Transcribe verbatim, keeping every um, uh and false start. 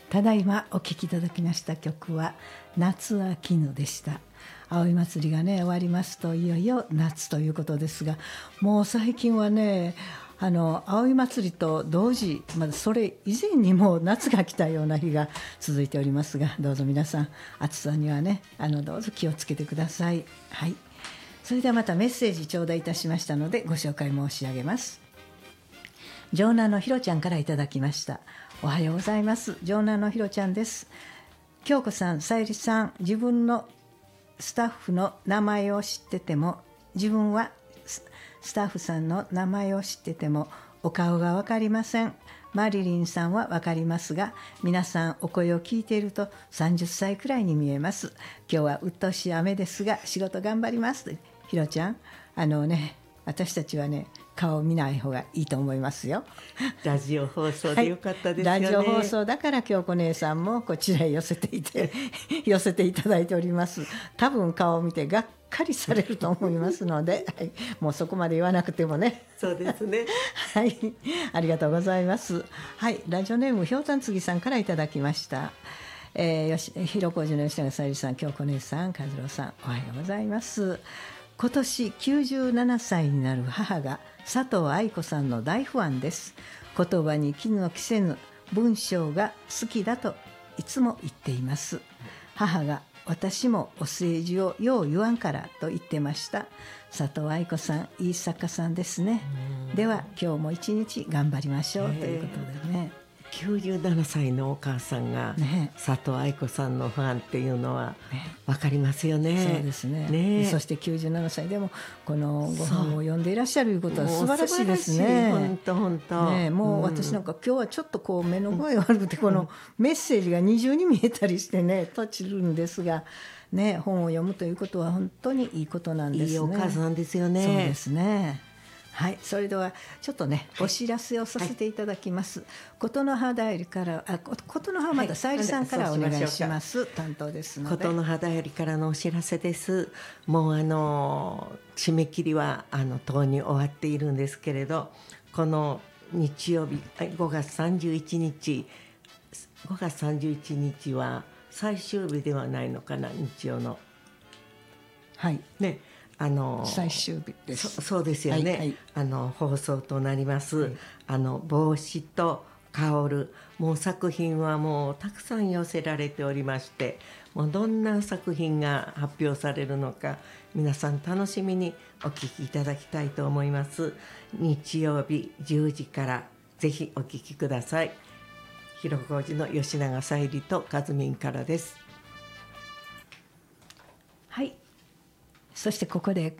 ただいまお聴きいただきました曲は夏は絹でした。葵祭りがね終わりますといよいよ夏ということですが、もう最近はねあの葵祭りと同時、まだそれ以前にも夏が来たような日が続いておりますが、どうぞ皆さん暑さにはねあのどうぞ気をつけてください。はい、それではまたメッセージ頂戴いたしましたのでご紹介申し上げます。城南のひろちゃんからいただきました。おはようございます。城南のひろちゃんです。京子さん、さゆりさん、自分のスタッフの名前を知ってても、自分はスタッフさんの名前を知っててもお顔が分かりません。マリリンさんは分かりますが、皆さんお声を聞いているとさんじゅっさいくらいに見えます。今日はうっとうしい雨ですが仕事頑張ります。ひろちゃん、あのね私たちはね顔を見ない方がいいと思いますよ。 ラジオ放送でよかったですよね、 はい、ラジオ放送だから京子姉さんもこちらへ寄せていて寄せていただいております。多分顔を見てがっかりされると思いますので、はい、もうそこまで言わなくてもね。 そうですねはい、ありがとうございます。はい、ラジオネームひょうたんつぎさんからいただきました。えー、よし広小路の吉永小百合さん、京子姉さん、和郎さん、おはようございます。今年きゅうじゅうななさいになる母が佐藤愛子さんの大ファンです。言葉に気の着せぬ文章が好きだといつも言っています。母が私もお世辞をよう言わんからと言ってました。佐藤愛子さん、いい作家さんですね。では今日も一日頑張りましょうということでね。 きゅうじゅうななさいのお母さんが、ね、佐藤愛子さんのファンっていうのは分かりますよね。 そうですね。ね、そしてきゅうじゅうななさいでもこのご本を読んでいらっしゃるいうことは素晴らしいですね。 本当本当。 ね、もう私なんか今日はちょっとこう目の声が悪くてこのメッセージが二重に見えたりしてね閉じるんですが、ね、本を読むということは本当にいいことなんですね。 いいお母さんですよね。 そうですね。はい、それではちょっとね、はい、お知らせをさせていただきます。はい、琴の葉だよりからあ琴の葉はまださゆりさんからお願いします。担当ですので。 琴の葉だよりからのお知らせです。もうあの締め切りはあのとうに終わっているんですけれど、この日曜日ごがつさんじゅういちにちごがつさんじゅういちにちは最終日ではないのかな、日曜の。 はいね。あの最終日です。 そ, そうですよね、はいはい、あの放送となります、はい、あの帽子と香るもう作品はもうたくさん寄せられておりまして、もうどんな作品が発表されるのか皆さん楽しみにお聞きいただきたいと思います。日曜日じゅうじからぜひお聞きください。広小路の吉永小百合と和美からです。 はい、そしてここで